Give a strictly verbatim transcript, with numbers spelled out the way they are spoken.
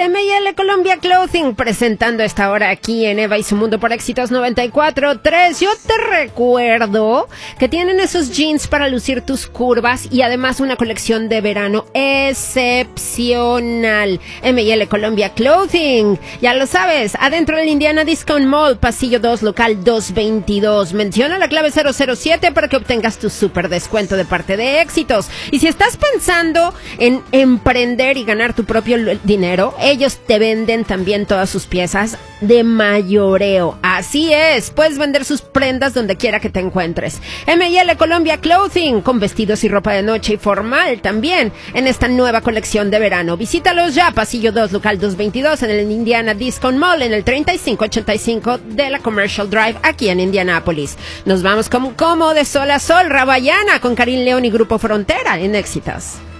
M y L Colombia Clothing presentando esta hora aquí en Eva y su Mundo por Éxitos noventa y cuatro punto tres. Yo te recuerdo que tienen esos jeans para lucir tus curvas y además una colección de verano excepcional. M y L Colombia Clothing, ya lo sabes, adentro del Indiana Discount Mall, pasillo dos, local doscientos veintidós. Menciona la clave cero cero siete para que obtengas tu super descuento de parte de Éxitos. Y si estás pensando en emprender y ganar tu propio dinero, ellos te venden también todas sus piezas de mayoreo. Así es, puedes vender sus prendas donde quiera que te encuentres. M y L Colombia Clothing, con vestidos y ropa de noche y formal también en esta nueva colección de verano. Visítalos ya, pasillo dos, local doscientos veintidós, en el Indiana Discount Mall, en el treinta y cinco ochenta y cinco de la Commercial Drive, aquí en Indianápolis. Nos vamos como, como de sol a sol, Rabayana, con Karim León y Grupo Frontera en Éxitos.